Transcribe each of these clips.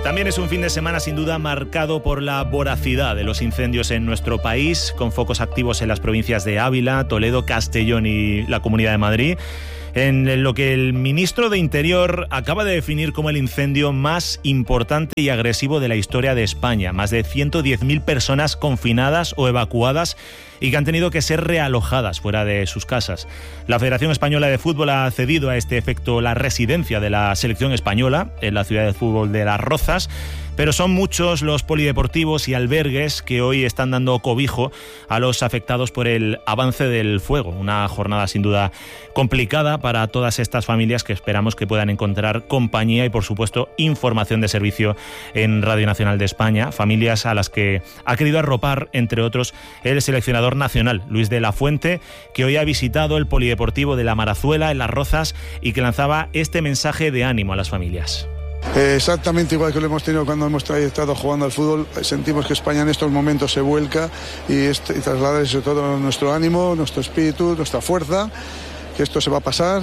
También es un fin de semana sin duda marcado por la voracidad de los incendios en nuestro país, con focos activos en las provincias de Ávila, Toledo, Castellón y la Comunidad de Madrid, en lo que el ministro de Interior acaba de definir como el incendio más importante y agresivo de la historia de España. Más de 110.000 personas confinadas o evacuadas y que han tenido que ser realojadas fuera de sus casas. La Federación Española de Fútbol ha cedido a este efecto la residencia de la selección española en la ciudad de fútbol de Las Rozas, pero son muchos los polideportivos y albergues que hoy están dando cobijo a los afectados por el avance del fuego. Una jornada sin duda complicada para todas estas familias que esperamos que puedan encontrar compañía y, por supuesto, información de servicio en Radio Nacional de España. Familias a las que ha querido arropar, entre otros, el seleccionador nacional, Luis de la Fuente, que hoy ha visitado el polideportivo de La Marazuela en Las Rozas y que lanzaba este mensaje de ánimo a las familias. Exactamente igual que lo hemos tenido cuando hemos estado jugando al fútbol. Sentimos que España en estos momentos se vuelca y traslada sobre todo nuestro ánimo, nuestro espíritu, nuestra fuerza, que esto se va a pasar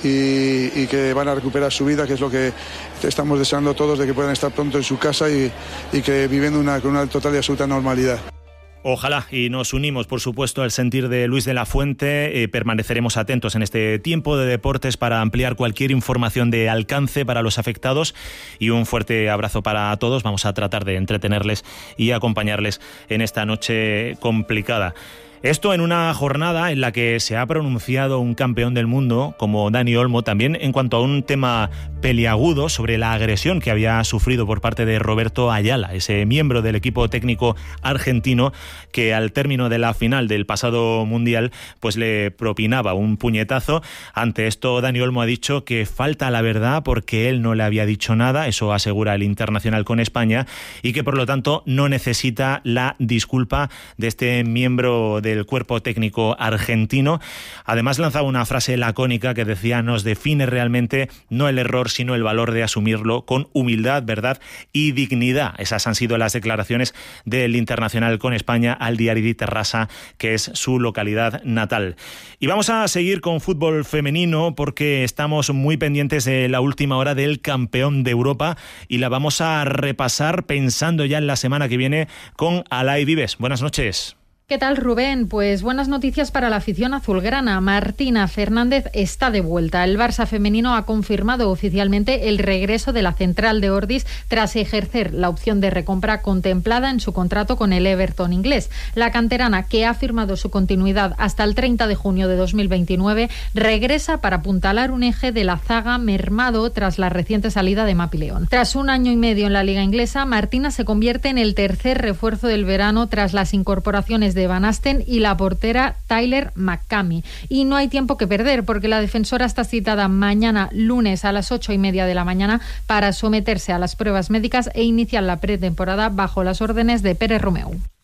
y que van a recuperar su vida, que es lo que estamos deseando todos, de que puedan estar pronto en su casa y que viviendo con una total y absoluta normalidad. Ojalá, y nos unimos, por supuesto, al sentir de Luis de la Fuente. Permaneceremos atentos en este tiempo de deportes para ampliar cualquier información de alcance para los afectados, y un fuerte abrazo para todos. Vamos a tratar de entretenerles y acompañarles en esta noche complicada. Esto en una jornada en la que se ha pronunciado un campeón del mundo como Dani Olmo, también en cuanto a un tema peliagudo sobre la agresión que había sufrido por parte de Roberto Ayala, ese miembro del equipo técnico argentino que al término de la final del pasado Mundial pues le propinaba un puñetazo. Ante esto, Dani Olmo ha dicho que falta la verdad porque él no le había dicho nada, eso asegura el internacional con España, y que por lo tanto no necesita la disculpa de este miembro del cuerpo técnico argentino. Además lanzaba una frase lacónica que decía: nos define realmente no el error sino el valor de asumirlo con humildad, verdad y dignidad. Esas han sido las declaraciones del internacional con España al Diari di Terrassa, que es su localidad natal. Y vamos a seguir con fútbol femenino porque estamos muy pendientes de la última hora del campeón de Europa y la vamos a repasar pensando ya en la semana que viene con Alay Vives. Buenas noches. ¿Qué tal, Rubén? Pues buenas noticias para la afición azulgrana. Martina Fernández está de vuelta. El Barça femenino ha confirmado oficialmente el regreso de la central de Ordis tras ejercer la opción de recompra contemplada en su contrato con el Everton inglés. La canterana, que ha firmado su continuidad hasta el 30 de junio de 2029, regresa para apuntalar un eje de la zaga mermado tras la reciente salida de Mapi León. Tras un año y medio en la liga inglesa, Martina se convierte en el tercer refuerzo del verano tras las incorporaciones de Van Asten y la portera Tyler McCamey. Y no hay tiempo que perder porque la defensora está citada mañana lunes a las 8:30 de la mañana para someterse a las pruebas médicas e iniciar la pretemporada bajo las órdenes de Pérez Romeu.